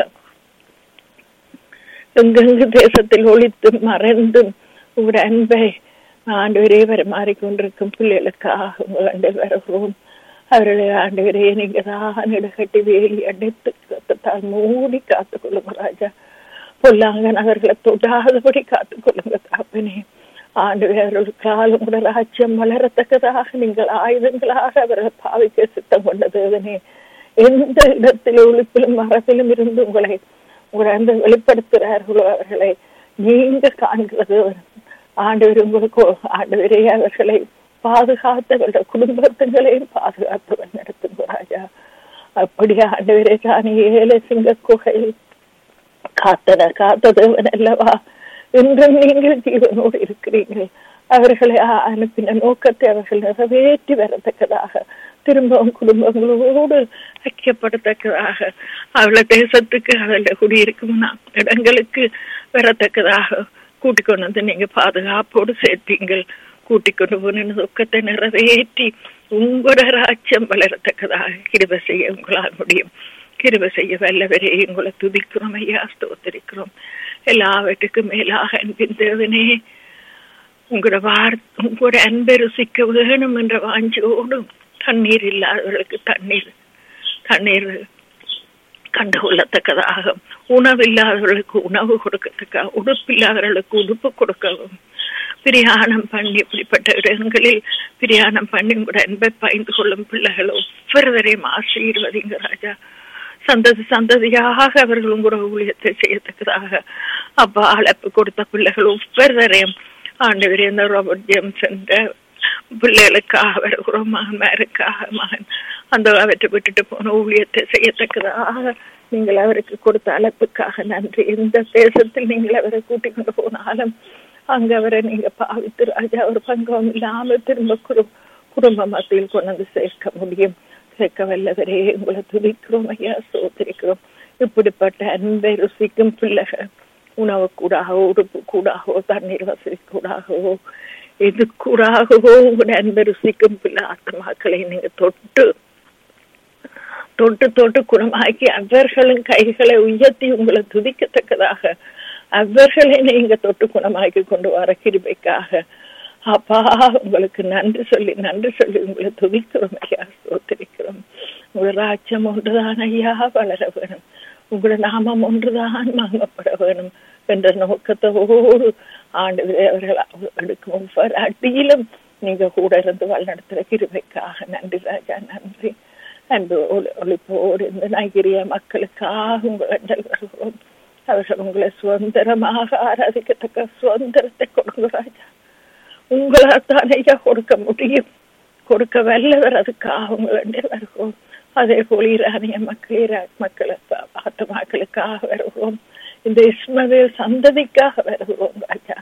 எங்கெங்கு தேசத்தில் ஒளித்தும் மறைந்தும் உங்களோட அன்பை ஆண்டவரே பரிமாறிக்கொண்டிருக்கும் பிள்ளைகளுக்காக உங்கள் அண்டை வருகிறோம். அவர்களை ஆண்டவரே நீங்க தான் இடகட்டி வேலி அடைத்து ரத்தத்தால் மூடி காத்துக் கொள்ளுங்க ராஜா. பொல்லாங்கன் அவர்களை தொடாதபடி காத்துக் கொள்ளுங்க தாப்பனே. ஆண்டவரே அவர்களுக்கால் உங்கள் ராஜ்யம் வளரத்தக்கதாக நீங்கள் ஆயுதங்களாக அவர்களை பாவிக்க சித்தம் கொண்ட தேவனே. எந்த இடத்திலும் ஒளிப்பிலும் மரத்திலும் இருந்து உங்களை உங்களை அந்த வெளிப்படுத்துகிறார்களோ அவர்களை நீங்க காண்கிறது. ஆண்டவர் உங்களுக்கு ஆண்டவரே அவர்களை பாதுகாத்தவர்கள் குடும்பத்துங்களையும் பாதுகாத்தவன் நடத்துங்க ராஜா. அப்படியே ஆண்டவரே தானே ஏழை சிங்க குகையில் காத்தன காத்த தேவன் அல்லவா, இன்றும் நீங்கள் ஜீவனோடு இருக்கிறீர்கள். அவர்களை அனுப்பின நோக்கத்தை அவர்கள் நிறைவேற்றி வரத்தக்கதாக திரும்பவும் குடும்பங்களோடு ஐக்கியப்படத்தக்கதாக அவளை தேசத்துக்கு அவளை குடியிருக்கும் இடங்களுக்கு வரத்தக்கதாக கூட்டிக் கொண்டு வந்து நீங்க பாதுகாப்போடு சேர்த்தீங்கள். கூட்டிக் கொண்டு போன நோக்கத்தை நிறைவேற்றி உங்களோட ராஜ்யம் வளரத்தக்கதாக கிருபை செய்ய உங்களால் முடியும். கிருபை செய்ய வல்லவரே உங்களை துதிக்கிறோம் ஐயா, ஸ்தோத்திரிக்கிறோம். எல்லாவற்றுக்கும் மேலாக அன்பின் தேவனே, உங்களோட வார் உங்களோட அன்பை ருசிக்க வேணும் என்ற வாஞ்சோடு தண்ணீர் இல்லாதவர்களுக்கு தண்ணீர் தண்ணீர் கண்டுகொள்ளத்தக்கதாக, உணவு இல்லாதவர்களுக்கு உணவு கொடுக்கத்தக்க, உடுப்பு இல்லாதவர்களுக்கு உடுப்பு கொடுக்கவும், பிரியாணம் பண்ணி இப்படிப்பட்ட இடங்களில் பிரியாணம் பண்ணி உங்களோட அன்பை பயந்து கொள்ளும் பிள்ளைகள் ஒவ்வொருவரையும் ஆசீர்வதிங்க ராஜா. சந்ததி சந்ததியாக அவர்கள் உங்களோட ஊழியத்தை செய்யத்தக்கதாக அப்பா அழைப்பு கொடுத்த பிள்ளைகள் ஒவ்வொருவரையும் ஆண்டவரே இந்த ராபர்ட் ஜேம்ஸ் என்ற பிள்ளைகளுக்காக வருகிறோம், மகன்மாருக்காக மகன் அந்த அவற்றை விட்டுட்டு போன ஊழியத்தை செய்யத்தக்கதாக நீங்கள் அவருக்கு கொடுத்த அழைப்புக்காக நன்றி. எந்த தேசத்தில் நீங்கள் அவரை கூட்டிக் கொண்டு போனாலும் அங்க அவரை நீங்க பாவித்து ராஜா ஒரு பங்கம் இல்லாமல் திரும்ப குரு குடும்ப மத்தியில் கொண்டு வந்து சேர்க்க முடியும். சேர்க்க வல்லவரே உங்களை துதிக்கிறோம் ஐயா, சோதரிக்கிறோம். இப்படிப்பட்ட அன்பை ருசிக்கும் பிள்ளைகள் உணவு கூடாகவோ உடுப்பு கூடாகவோ தண்ணீர் வசதி கூடாகவோ எது கூடாகவோ உங்களுடைய அன்பை ருசிக்கும் பிள்ளை ஆத்மாக்களை நீங்க தொட்டு தொட்டு தொட்டு குணமாக்கி அவர்களும் கைகளை உயர்த்தி உங்களை துதிக்கத்தக்கதாக அவர்களை நீங்க தொட்டு குணமாக்கி கொண்டு வர கிருபைக்காக அப்பா உங்களுக்கு நன்றி சொல்லி நன்றி சொல்லி உங்களை துதிக்கிறோம் ஐயா, ஸ்தோத்திரிக்கிறோம். உங்களோட ராஜ்யம் ஒன்றுதான் ஐயா வளர வேணும், உங்களோட நாமம் ஒன்றுதான் மகிமைப்பட வேணும் என்ற நோக்கத்தோடு ஆண்டு அவர்கள் எடுக்கும் ஒவ்வொரு அடியிலும் நீங்க கூட இருந்து வழிநடத்துற கிருபைக்காக நன்றி ராஜா, நன்றி. அன்பு ஒளிப்போடு இந்த நைகிரிய மக்களுக்காக உங்கள் வருகிறோம். அவர்கள் உங்களை சுதந்திரமாக ஆராதிக்கத்தக்க சுதந்திரத்தை கொடுங்க ராஜா. உங்களால் தான் ஐயா கொடுக்க முடியும், கொடுக்க வல்லவர். அதுக்காக உங்கள் வருகிறோம். அதே போல ஈரானிய மக்கள் ஈராக் மக்களை ஆத்மாக்களுக்காக வருகிறோம். இந்த இஸ்மவேல் சந்ததிக்காக வருகிறோம் ராஜா.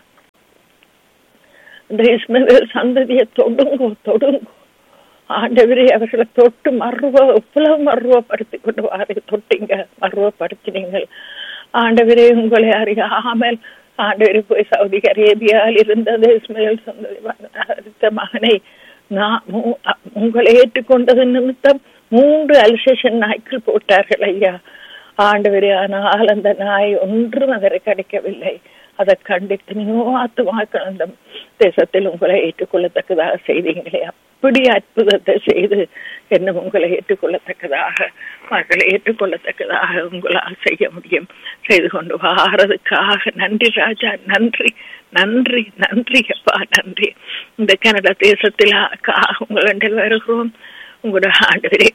இந்த இஸ்மவேல் சந்ததியை தொடுங்கோ தொடுங்கோ ஆண்டவரே. அவர்களை தொட்டு மருவ எவ்வளவு மருவப்படுத்தி கொண்டு வாரி தொட்டிங்க, மருவப்படுத்தினீங்கள் ஆண்டவரே. உங்களை அறியாமல் ஆண்டவரே போய் சவுதி அரேபியாவில் இருந்தது இஸ்மவேல் சந்ததி மகனை நான் உங்களை ஏற்றுக்கொண்டது நிமித்தம் மூன்று அல்சேஷன் நாய்க்கள் போட்டார்கள் ஐயா ஆண்டவரே. ஆனால் அந்த நாய் ஒன்றும் அதற்கு கிடைக்கவில்லை. அதை கண்டித்து நீங்க ஆத்துமாக்கள் அந்த தேசத்தில் உங்களை ஏற்றுக்கொள்ளத்தக்கதாக செய்தீங்களே, அப்படி அற்புதத்தை செய்து என்ன உங்களை ஏற்றுக்கொள்ளத்தக்கதாக மக்களை ஏற்றுக்கொள்ளத்தக்கதாக உங்களால் செய்ய முடியும். செய்து கொண்டு வாரதுக்காக நன்றி ராஜா, நன்றி நன்றி நன்றி அப்பா, நன்றி. இந்த கனடா தேசத்தில் உங்களிடம் வருகிறோம். உங்களோட ஆண்டவரே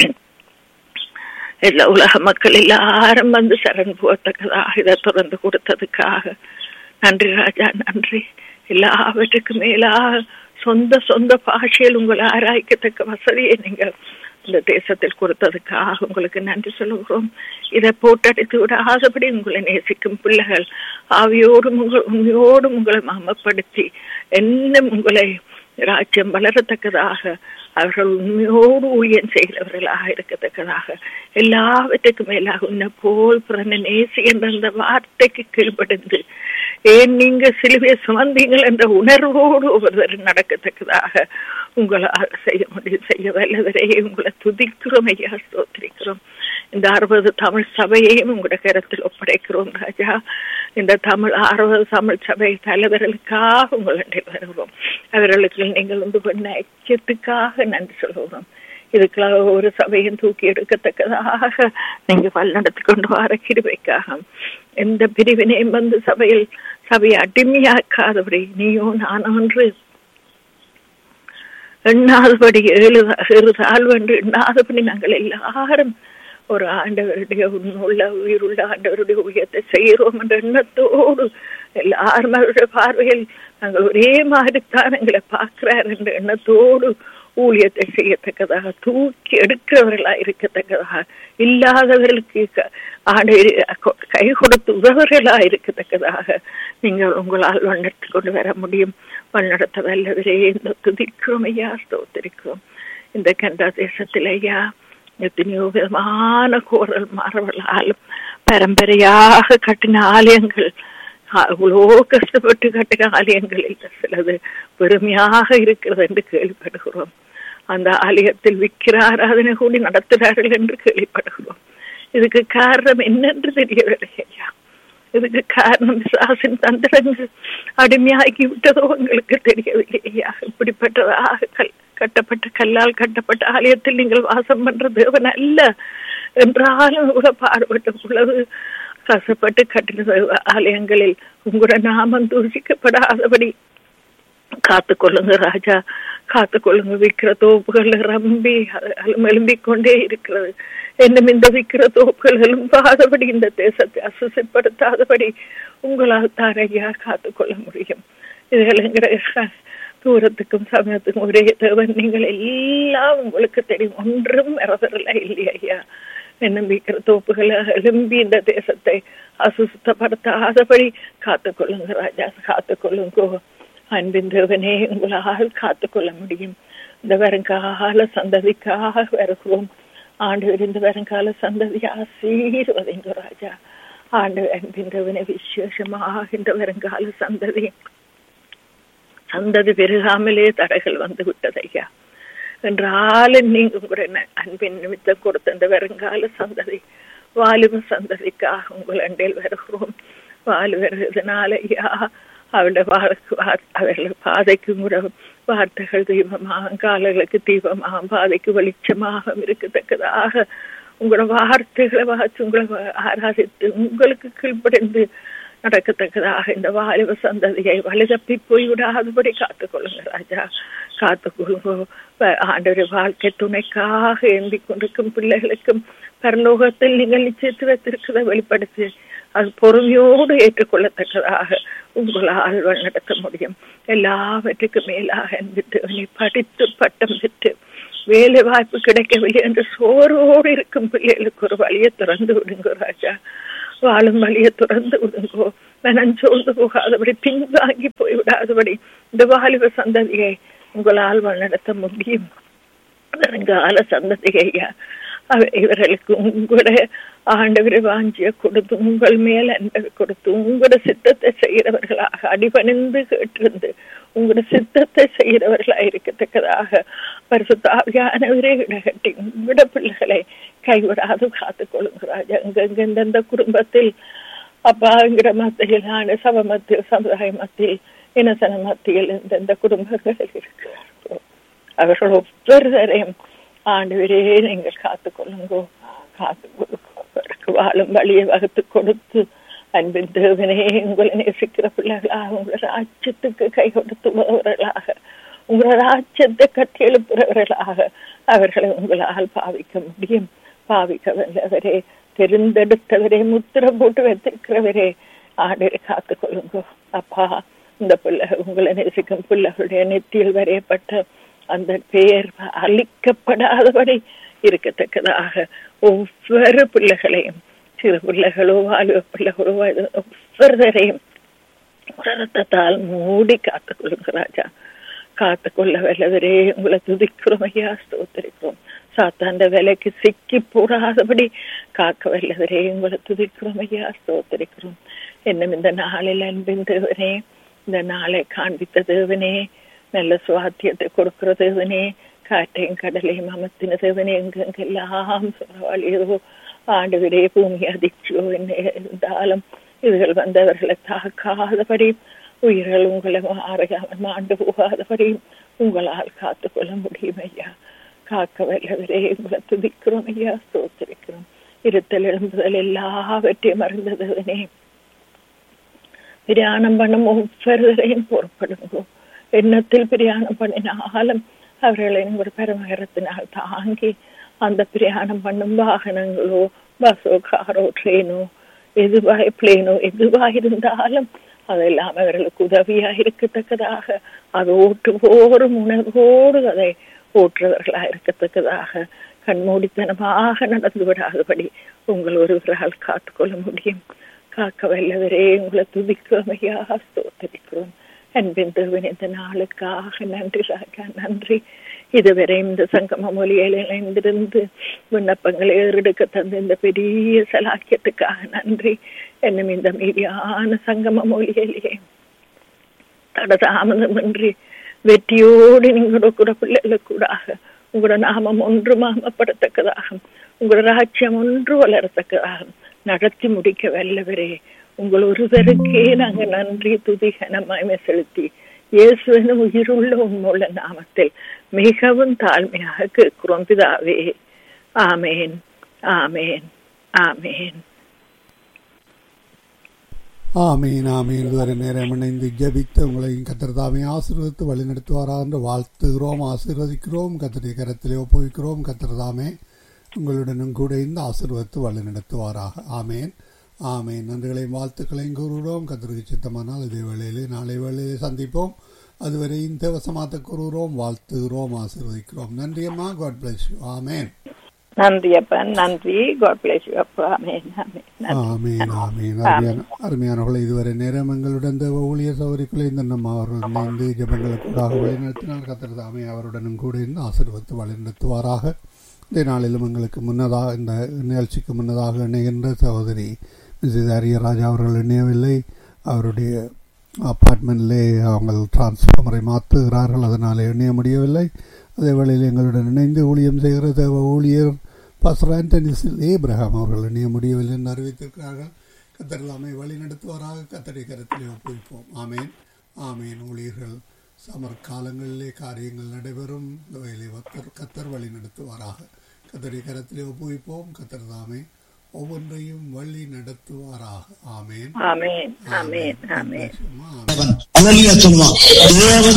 எல்லா உலக மக்கள் எல்லாரும் வந்து சரண் போகத்தக்கதாக இதை தொடர்ந்து கொடுத்ததுக்காக நன்றி ராஜா, நன்றி. எல்லாவற்றுக்கும் மேலாக சொந்த சொந்த பாஷையில் உங்களை ஆராய்க்கத்தக்க வசதியை நீங்கள் இந்த தேசத்தில் கொடுத்ததுக்காக உங்களுக்கு நன்றி சொல்லுகிறோம். இதை போட்டடித்து விடாதபடி உங்களை நேசிக்கும் பிள்ளைகள் ஆவியோடும் உங்கள் உண்மையோடும் உங்களை மமப்படுத்தி என்ன உங்களை ராஜ்யம் வளரத்தக்கதாக அவர்கள் உண்மையோடு ஊழியம் செய்கிறவர்களாக இருக்கத்தக்கதாக எல்லாவற்றுக்கும் மேலாக உன்னை போல் பிறந்த நேசி என்ற அந்த வார்த்தைக்கு கீழ்படிந்து ஏன் நீங்க சிலுவையை சுமந்தீங்கள் என்ற உணர்வோடு ஒவ்வொருவர் நடக்கத்தக்கதாக உங்களால் செய்ய முடியும். செய்ய வல்லவரே உங்களை துதிக்கிறோம் ஐயா, ஸ்தோத்திரிக்கிறோம். இந்த அறுபது தமிழ் சபையையும் உங்களோட கருத்தில் ஒப்படைக்கிறோம் ராஜா. இந்த தமிழ் அறுபது தமிழ் சபை தலைவர்களுக்காக உங்களிடம் வருகிறோம். அவர்களுக்கு நீங்கள் உண்டு பண்ண ஐக்கியத்துக்காக நன்றி சொல்கிறோம். இதுக்கெல்லாம் ஒரு சபையும் தூக்கி எடுக்கத்தக்கதாக நீங்க வழிநடத்தி கொண்டு வர கிருபைக்காக எந்த பிரிவினையும் வந்து சபையில் சபையை அடிமையாக்காதபடி நீயோ நான் ஒன்று எண்ணாதபடி ஏழு ஏழு தாழ்வு என்று எண்ணாதபடி நாங்கள் எல்லாரும் ஒரு ஆண்டவருடைய உள்ள உயிருள்ள ஆண்டவருடைய உயரத்தை செய்கிறோம் என்ற எண்ணத்தோடு எல்லாரும் அவருடைய பார்வையில் நாங்கள் ஒரே மாதிரித்தான் எங்களை பார்க்கிறார் என்ற எண்ணத்தோடு ஊழியத்தை செய்யத்தக்கதாக தூக்கி எடுக்கிறவர்களா இருக்கத்தக்கதாக இல்லாதவர்களுக்கு கை கொடுத்து உதவர்களா இருக்கத்தக்கதாக நீங்கள் உங்களால் வழிநடத்தி கொண்டு வர முடியும். வழிநடத்த வல்லவரே இந்த துதிக்கிறோம் ஐயா, ஸ்தோத்திரிக்கிறோம். இந்த கண்டா தேசத்தில் ஐயா எத்தனையோ விதமான கோரல் மாறவர்களாலும் பரம்பரையாக கட்டின ஆலயங்கள் அவ்வளோ கஷ்டப்பட்டு கட்டின ஆலயங்களில் சிலது பெருமையாக இருக்கிறது என்று கேள்விப்படுகிறோம். அந்த ஆலயத்தில் விக்கிர ஆராதனை கூடி நடத்துகிறார்கள் என்று கேள்விப்படுகிறோம். இதுக்கு காரணம் என்னென்று தெரியவில்லை ஐயா. இதுக்கு காரணம் விசுவாசின் தந்திரங்கள் அடிமையாகி விட்டதோ உங்களுக்கு தெரியவில்லை ஐயா. இப்படிப்பட்டதாக கல் கட்டப்பட்ட கல்லால் கட்டப்பட்ட ஆலயத்தில் நீங்கள் வாசம் பண்ற தேவன் அல்ல என்றாலும் கூட பாடுபட்டு உள்ளது கஷ்டப்பட்டு கட்டின ஆலயங்களில் உங்களோட நாமம் தூஷிக்கப்படாதபடி காத்து கொள்ளுங்க ராஜா, காத்து கொள்ளுங்க. விக்கிற தோப்புகள் ரம்பி எலும்பிக் கொண்டே இருக்கிறது. என்னும் இந்த விக்கிற தோப்புகள் எலும்பாதபடி இந்த தேசத்தை அசுசிப்படுத்தாதபடி உங்களால் தாரையா காத்து கொள்ள முடியும். இதுகளுங்கிற தூரத்துக்கும் சமயத்துக்கும் ஒரே தேவன். நீங்கள் எல்லாம் உங்களுக்கு தெரியும், ஒன்றும் மறதல இல்லையா. என்னும் விக்கிற தோப்புகளை எழும்பி இந்த தேசத்தை அசுத்தப்படுத்தாதபடி காத்துக் கொள்ளுங்க ராஜா, காத்துக் கொள்ளுங்கோ. அன்பின் தேவனே, உங்களால் காத்துக்கொள்ள முடியும். இந்த வருங்கால சந்ததிக்காக வருகிறோம் ஆண்டவர். இந்த வருங்கால சந்ததி ஆசீர்வதிங்க ராஜா. ஆண்டு அன்பின் தேவனே, விசேஷமாக இந்த வருங்கால சந்ததி சந்ததி பெருகாமலே தடைகள் வந்து விட்டதையா என்றாலும் நீங்க உங்களோட அன்பின் நிமித்தம் கொடுத்த இந்த வருங்கால சந்ததி வாலிப சந்ததிக்காக உங்கள் அண்டையில் வருகிறோம். வாலு வருகிறதுனால ஐயா அவருடைய அவர்கள் பாதைக்கு கூட வார்த்தைகள் தீபமாக, காலங்களுக்கு தீபமாக, பாதைக்கு வெளிச்சமாக இருக்கத்தக்கதாக உங்களோட வார்த்தைகளை வாசி உங்களை ஆராதித்து உங்களுக்கு கீழ்ப்படைந்து நடக்கத்தக்கதாக இந்த வாலிப சந்ததியை வலுதப்பி போய்விடாதபடி காத்துக்கொள்ளுங்க ராஜா, காத்துக்கொள்ளுங்க. ஆண்டவருடைய வாழ்க்கை துணைக்காக ஏந்தி கொண்டிருக்கும் பிள்ளைகளுக்கும் பரலோகத்தில் நீங்கள் நிச்சயத்து வைத்திருக்கிறத வெளிப்படுத்தி அது பொறுமையோடு ஏற்றுக்கொள்ளத்தக்கதாக உங்களால் நடத்த முடியும். எல்லாவற்றுக்கும் மேலாக என்பது நீ படித்து பட்டம் பெற்று வேலை வாய்ப்பு கிடைக்கவில்லை என்று சோர்வோடு இருக்கும் பிள்ளைகளுக்கு ஒரு வழியை திறந்து விடுங்க ராஜா. வாழும் வழியை திறந்து விடுங்கோ. மனஞ்சோர்ந்து போகாதபடி பின்வாங்கி போய்விடாதபடி இந்த வாலிப சந்ததியை உங்களால் நடத்த முடியும். வருங்கால சந்ததியா இவர்களுக்கு உங்களுடைய ஆண்டவரை வாஞ்சிய கொடுத்து உங்கள் மேல் அன்பை கொடுத்து உங்களோட சித்தத்தை செய்கிறவர்களாக அடிபணிந்து கேட்டிருந்து உங்களோட சித்தத்தை செய்கிறவர்களாக இருக்கத்தக்கதாக பரிசுத்த ஆவியானவரே இடகட்டி உங்களோட பிள்ளைகளை கைவிடாது காத்துக் கொள்ளுங்க ராஜா. அங்கங்க இந்தந்த குடும்பத்தில் அப்பாங்கிற மத்தியில் சபை மத்தியில் சமுதாய மத்தியில் இனசன மத்தியில் இந்தந்த குடும்பங்களில் இருக்கிறார்களோ அவர்கள் ஒவ்வொருவரையும் ஆண்டவரே நீங்கள் காத்துக் கொள்ளுங்கோ. காத்து கொடுக்க வாழும் வழியை வகுத்து கொடுத்து அன்பின் தேவனே உங்களை நேசிக்கிற பிள்ளைகளாக உங்களோட ராஜ்யத்துக்கு கை கொடுத்துள்ளவர்களாக உங்களோட ராஜ்யத்தை கட்டி எழுப்புறவர்களாக அவர்களை உங்களால் பாவிக்க முடியும். பாவிக்க வல்லவரே, தெரிந்தெடுத்தவரே, முத்திரம் போட்டு வைத்திருக்கிறவரே ஆண்டவரை காத்துக் கொள்ளுங்கோ. அப்பா, இந்த பிள்ளை உங்களை நேசிக்கும் பிள்ளைகளுடைய நெத்தியில் வரையப்பட்ட அந்த பெயர் அழிக்கப்படாதபடி இருக்கத்தக்கதாக ஒவ்வொரு பிள்ளைகளையும், சிறு பிள்ளைகளோ வாலிப பிள்ளைகளோ ஒவ்வொருவரையும் ரத்தத்தால் மூடி காத்துக் கொள்ளுங்க ராஜா. காத்துக்கொள்ள வல்லவரே உங்களை துதிக்கிறோம் ஐயா, ஸ்தோத்திரிக்கிறோம். சாத்தாண்ட வேலைக்கு சிக்கி போடாதபடி காக்க வல்லவரே உங்களை துதிக்கிறோம் ஐயா, ஸ்தோத்திரிக்கிறோம். என்னும் இந்த நாளில் அன்பின் தேவனே, இந்த நாளை காண்பித்த தேவனே, நல்ல சுவாத்தியத்தை கொடுக்கிற தேவனே, காற்றையும் கடலையும் அமர்த்தின தேவனே, எங்கெங்கெல்லாம் சொல்றவாளியோ ஆண்டவரே பூமி அதிர்ச்சியோ என்ன இருந்தாலும் இதுகள் வந்தவர்களை தாக்காதபடி உயிர்கள் உங்களை மாறாமல் மாண்டு போகாதபடி உங்களால் காத்துக்கொள்ள முடியும் ஐயா. காக்க வல்லவரே உங்களை துதிக்கிறோம் ஐயா, ஸ்தோத்திரிக்கிறோம். இருத்தல் எழும்புதல் எல்லாவற்றையும் அறிந்ததனே, பிரயாணம் பண்ணும் ஒவ்வொருவரையும் பொறுப்படுங்கோ. எண்ணத்தில் பிரயாணம் பண்ணினாலும் அவர்களை ஒரு பரமகரத்தினால் தாங்கி அந்த பிரயாணம் பண்ணும் வாகனங்களோ பஸ்ஸோ காரோ ட்ரெயினோ எதுவாய் பிளேனோ எதுவாக இருந்தாலும் அதெல்லாம் அவர்களுக்கு உதவியா இருக்கத்தக்கதாக அது ஓட்டுவோரும் உணர்வோடு அதை ஓட்டுறவர்களாக இருக்கத்தக்கதாக கண்மூடித்தனமாக நடந்து விடாதபடி உங்கள் ஒருவரால் காத்துக்கொள்ள முடியும். காக்க வல்லவரே உங்களை துதிக்கிறோம் ஐயா, ஸ்தோத்திரிக்கிறோம். அன்பின் தேவன், இந்த நாளுக்காக நன்றி ராஜா, நன்றி. இதுவரை இந்த சங்கம மொழியில இணைந்திருந்து விண்ணப்பங்களை ஏறெடுக்க தந்த இந்த பெரிய சலாக்கியத்துக்காக நன்றி. என்னும் இந்த மீதியான சங்கம மொழியிலேயே தடதாமதமின்றி வெற்றியோடு நீங்களோட கூட பிள்ளைகளுக்கு கூடாக உங்களோட நாமம் ஒன்று மாமப்படத்தக்கதாக உங்களோட ராஜ்யம் ஒன்று வளரத்தக்கதாக நடத்தி முடிக்க வல்லவரே உங்கள் ஒருவருக்கே நாங்க நன்றி துதி கனமாய்மை செலுத்தி இயேசுவின் உயிருள்ள உண்மையுள்ள நாமத்தில் மிகவும் தாழ்மையாக கேட்கிறோம் பிதாவே. ஆமேன், ஆமேன், ஆமேன், ஆமீன், ஆமீன். இதுவரை நேரம் இணைந்து ஜெபித்து உங்களையும் கர்த்தர் தாமே ஆசீர்வதித்து வழிநடத்துவாராக என்று வாழ்த்துகிறோம், ஆசீர்வதிக்கிறோம். கர்த்தருடைய கரத்திலே ஒப்புவிக்கிறோம். கர்த்தர் தாமே உங்களுடனும் கூட இந்த ஆசீர்வதித்து வழிநடத்துவாராக. ஆமேன், ஆமேன். நன்றிகளையும் வாழ்த்துக்களையும் கூறுகிறோம். கர்த்தருக்கு சித்தமானால் இதே வேளையிலே நாளை வேளையிலே சந்திப்போம். அதுவரை இந்த வசமாத்த கூறுகிறோம், வாழ்த்துகிறோம், ஆசீர்வதிக்கிறோம். நன்றி அம்மா. God bless you. ஆமேன். நன்றி அப்பா, நன்றி. காட் பிளஸ் யூ அப்பா. ஆமேன், ஆமேன், ஆமேன், ஆமேன். அருமையான அருமையானவர்களை இதுவரை நேரம் எங்களுடன் தேவ ஊழிய சௌகரிக்குள்ளே இந்த நம்ம அவர்கள் இணைந்து ஜெபங்களுக்கு கூடாக வழிநடத்தினார். கர்த்தர் தாமே அவருடனும் கூட இருந்து ஆசீர்வதித்து வழிநடத்துவாராக. இந்த நாளிலும் எங்களுக்கு முன்னதாக இந்த நிகழ்ச்சிக்கு முன்னதாக இணைகின்ற சகோதரி மிஸ்ஸஸ் அரியராஜா அவர்கள் இணையவில்லை. அவருடைய அப்பார்ட்மெண்ட்லே அவங்க டிரான்ஸ்ஃபார்மரை மாற்றுகிறார்கள், அதனால் இணைய முடியவில்லை. அதே வேளையில் எங்களுடன் இணைந்து ஊழியம் செய்கிற தேவ ஊழியர் பாஸ்டர் ஆண்டனிசில் ஏப்ரஹாம் அவர்கள் இணைய முடியவில்லை என்று அறிவித்திருக்கிறார்கள். கர்த்தர் எல்லாமே வழி நடத்துவாராக. கர்த்தருடைய கரத்திலே ஒப்புவிப்போம். ஆமேன், ஆமேன். ஊழியர்கள் சமர் காலங்களிலே காரியங்கள் நடைபெறும் வேலை கர்த்தர் வழி நடத்துவாராக. கர்த்தருடைய கரத்திலே ஒப்புவிப்போம். கர்த்தர் தாமே ஒவ்வொன்றையும் வழி நடத்துவாராக. ஆமேன், ஆமேன், ஆமேன், ஆமேன். ஆமேன்.